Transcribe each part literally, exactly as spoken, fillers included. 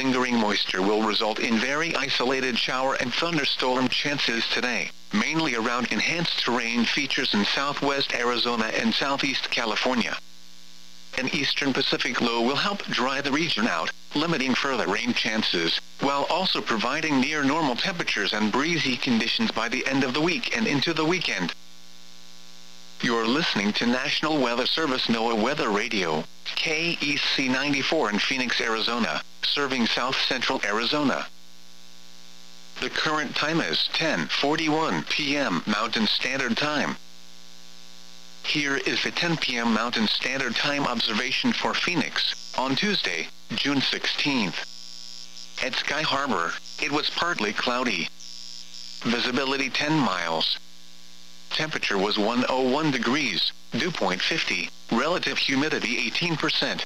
lingering moisture will result in very isolated shower and thunderstorm chances today, mainly around enhanced terrain features in southwest Arizona and southeast California. An eastern Pacific low will help dry the region out, limiting further rain chances, while also providing near normal temperatures and breezy conditions by the end of the week and into the weekend. You're listening to National Weather Service NOAA Weather Radio, K E C ninety-four in Phoenix, Arizona, serving south-central Arizona. The current time is ten forty-one p m Mountain Standard Time. Here is the ten p m Mountain Standard Time observation for Phoenix, on Tuesday, June sixteenth. At Sky Harbor, it was partly cloudy. Visibility ten miles. Temperature was one oh one degrees, dew point fifty, relative humidity eighteen percent.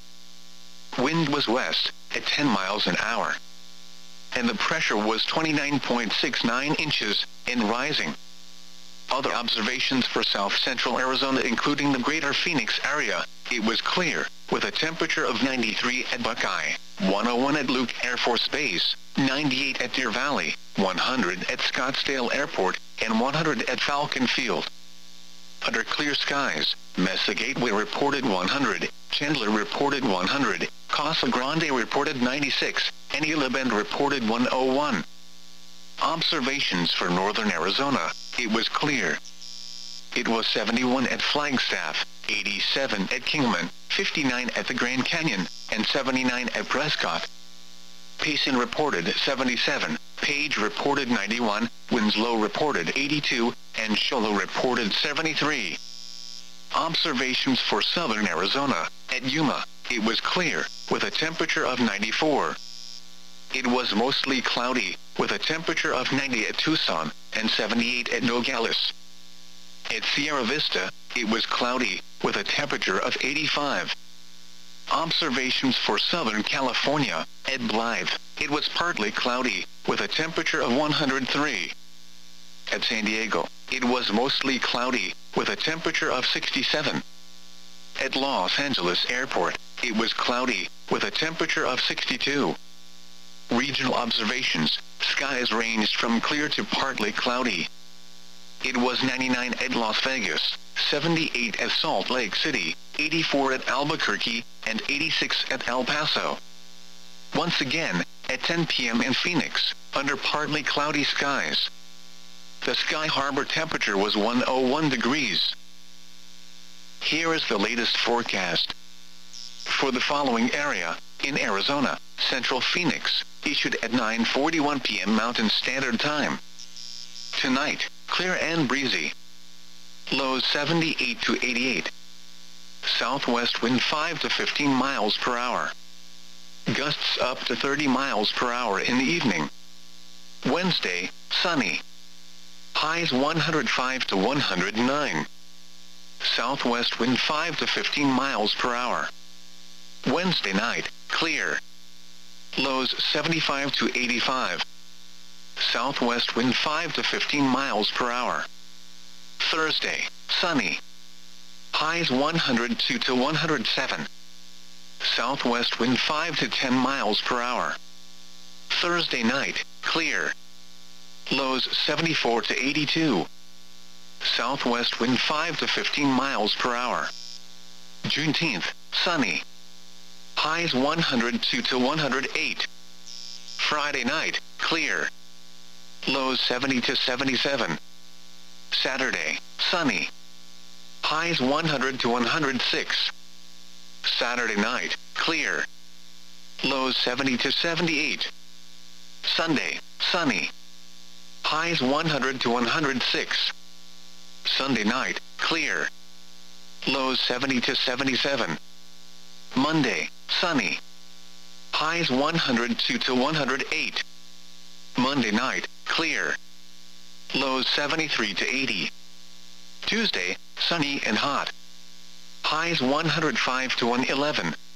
Wind was west, at ten miles an hour. And the pressure was twenty-nine point six nine inches, and rising. Other observations for south-central Arizona including the greater Phoenix area, it was clear, with a temperature of ninety-three at Buckeye, one oh one at Luke Air Force Base, ninety-eight at Deer Valley, one hundred at Scottsdale Airport, and one hundred at Falcon Field. Under clear skies, Mesa Gateway reported one hundred, Chandler reported one hundred, Casa Grande reported ninety-six, and Gila Bend reported one oh one. Observations for northern Arizona, it was clear. It was seventy-one at Flagstaff, eighty-seven at Kingman, fifty-nine at the Grand Canyon, and seventy-nine at Prescott. Payson reported seventy-seven, Page reported ninety-one, Winslow reported eighty-two, and Sholo reported seventy-three. Observations for southern Arizona, at Yuma, it was clear, with a temperature of ninety-four. It was mostly cloudy, with a temperature of ninety at Tucson, and seventy-eight at Nogales. At Sierra Vista, it was cloudy, with a temperature of eighty-five. Observations for Southern California, at Blythe, it was partly cloudy, with a temperature of one hundred three. At San Diego, it was mostly cloudy, with a temperature of sixty-seven. At Los Angeles Airport, it was cloudy, with a temperature of sixty-two. Regional observations, skies ranged from clear to partly cloudy. It was ninety-nine at Las Vegas, seventy-eight at Salt Lake City, eighty-four at Albuquerque, and eighty-six at El Paso. Once again, at ten p m in Phoenix, under partly cloudy skies. The Sky Harbor temperature was one oh one degrees. Here is the latest forecast. For the following area, in Arizona, Central Phoenix, issued at nine forty-one p m Mountain Standard Time. Tonight, clear and breezy. Lows seventy-eight to eighty-eight. Southwest wind five to fifteen miles per hour. Gusts up to thirty miles per hour in the evening. Wednesday, sunny. Highs one hundred five to one hundred nine. Southwest wind five to fifteen miles per hour. Wednesday night, clear. Lows seventy-five to eighty-five. Southwest wind five to fifteen miles per hour. Thursday, sunny. Highs one hundred two to one hundred seven. Southwest wind five to ten miles per hour. Thursday night, clear. Lows seventy-four to eighty-two. Southwest wind five to fifteen miles per hour. Juneteenth, sunny. Highs one hundred two to one hundred eight. Friday night, clear. Lows seventy to seventy-seven. Saturday, sunny. Highs one hundred to one hundred six. Saturday night, clear. Lows seventy to seventy-eight. Sunday, sunny. Highs one hundred to one hundred six. Sunday night, clear. Lows seventy to seventy-seven. Monday, sunny. Highs one hundred two to one hundred eight. Monday night, clear. Lows seventy-three to eighty. Tuesday, sunny and hot. Highs one hundred five to one eleven.